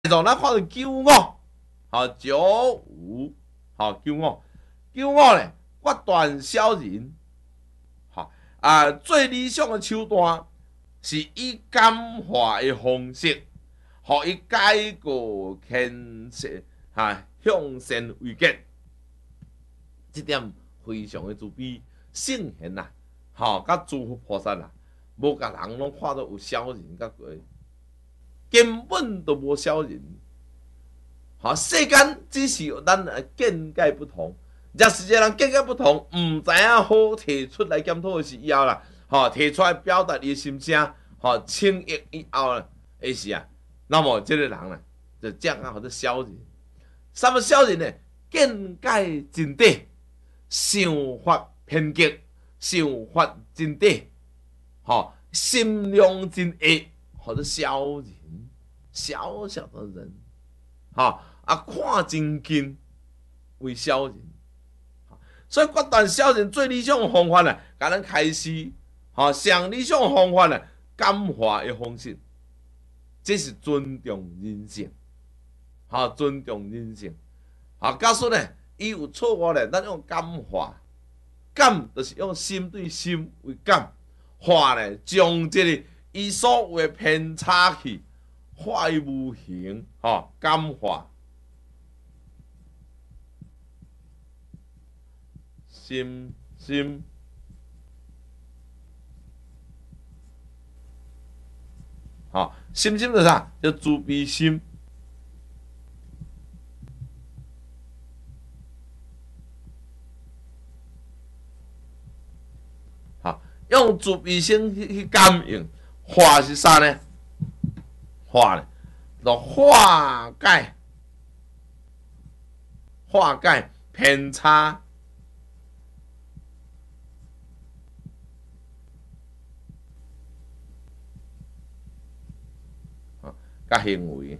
咱看到95，好95，好95咧，决断小人，好最理想的手段是以感化的方式，互伊改过迁善，向善为吉。这点非常的慈悲圣贤啦，甲诸佛菩萨啦，无甲人拢看到有小人甲鬼。根本都无小人，世间只是咱见解不同。若是一个人见解不同，唔知影好提出来检讨的是以后啦，提出来表达伊心声，清议以后啦，的是那么这个人呢，就这样或者小人。什么小人呢？见解真短，想法偏激，想法真短，心量真矮，或者小人。小小的人，看真近为小人，所以决断小人最理想的方法甲咱开始，上理想的方法感化的方式，这是尊重人性，尊重人性，假使呢，伊有错误咧，咱用感化，感就是用心对心为感，化咧将这个伊所有的偏差去。化于无形，感化心，心就是啥？叫慈悲心。用慈悲心去感应，化是啥呢？化呢，就化解偏差，甲行为，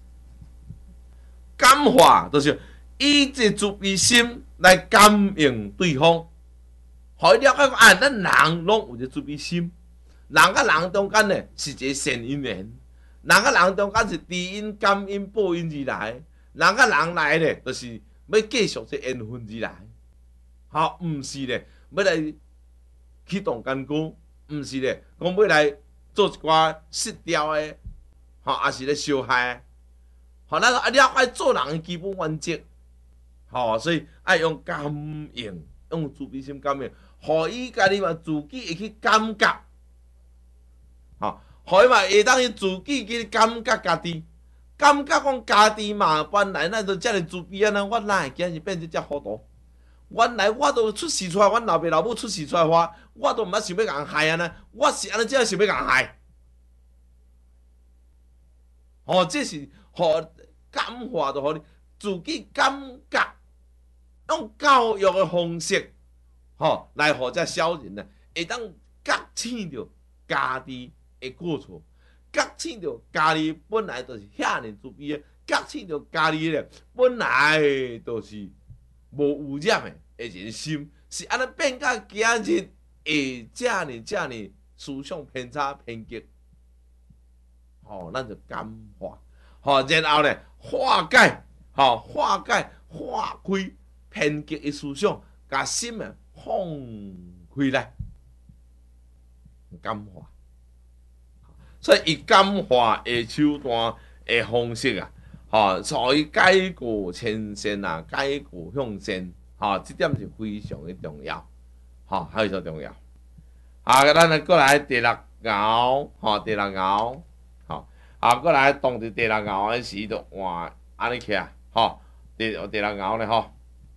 感化就是以这慈悲心来感应对方，互伊了解讲，咱人拢有这慈悲心，人甲人中间呢是一个善因缘。人甲人中间是知因、感因、报因而来，人甲人来咧，就是要继续这缘分而来，毋是咧要来启动干戈，毋是咧讲要来做一寡失调的，也是咧伤害，咱了解做人的基本原则，所以爱用感应，用慈悲心感应，互伊家己嘛自己会去感觉，互伊嘛会当伊自己去感觉家己，感觉讲家己嘛本来咱就遮尔自卑我哪会今日变成遮糊涂？原来我都出世出来，阮老爸老母出世出来我都毋捌想要共人害我是安尼只想要共人害。这是互感化，就互你自己感觉，用教育的方式，来互这小人会当觉醒着家己的过错，觉醒着家己本来就是遐尼自卑的，觉醒着家己咧本来就是无污染的人心，是安尼变到今日会遮尼思想偏差偏激，咱就感化，然后咧化解，化开偏激的思想，甲心放开来，感化。所以以感化的手段的方式所以改过迁善改过向善，这点是非常的重要，非常重要。咱过来第六爻，第六爻，过来当伫第六爻的时就换安尼起来，第六爻咧，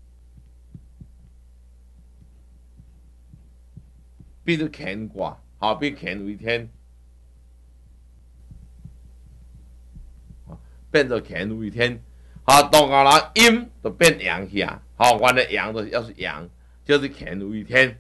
比如乾卦，比乾为天。变做乾为天，当下来阴就变阳去原来阳就是要是阳，就是乾为天，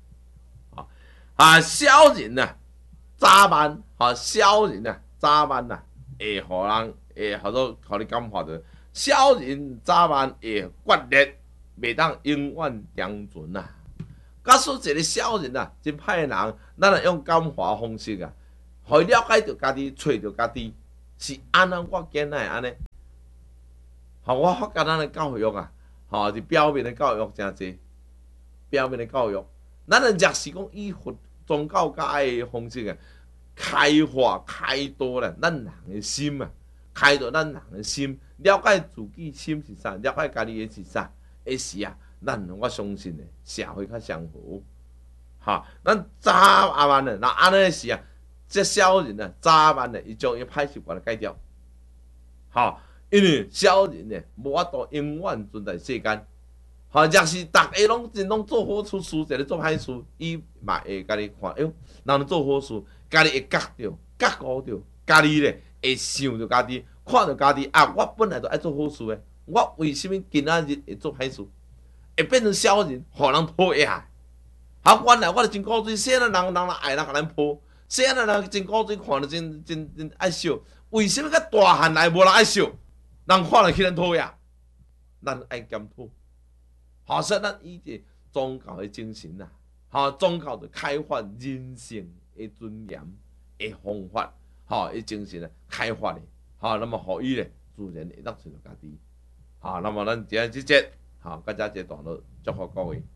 小人早晚，小人早晚会互人会互你感化着，小人早晚会决裂，袂当永远长存假使一个小人真歹的人，咱用感化方式互伊了解着家己，找着家己。 是安怎我囝仔会安尼？我发觉咱的教育啊，是表面的教育真济，表面的教育，咱的若是讲以佛宗教甲爱的方式啊，开化开导咧，咱人的心啊，开导咱人的心，了解自己心是啥，了解家己的是啥，的时啊，我相信咧，社会较祥和。咱早阿慢咧，那安尼时啊，这少人啊，早阿慢咧，伊将伊歹习惯改掉。因为少人咧，无法度永远存在世间。若是逐个拢真拢做好处事，一个做歹事，伊嘛会甲你看，人做好事，家己会觉着、觉悟着，家己咧会想着家己，看着家己啊，我本来就爱做好事诶，我为什么今仔日会做歹事？会变成少人，互人讨厌。原来我就真古锥，细汉人爱甲咱抱，细汉人真古锥，看着真爱笑。为什么甲大汉来无人爱笑？人看了去咱讨厌，咱爱检讨。所以咱以这宗教的精神啊，宗教就开发人性的尊严的方法，的精神开发的，那么互伊咧自然会当找到家己。那么咱今日这节，到这一段落，祝福各位。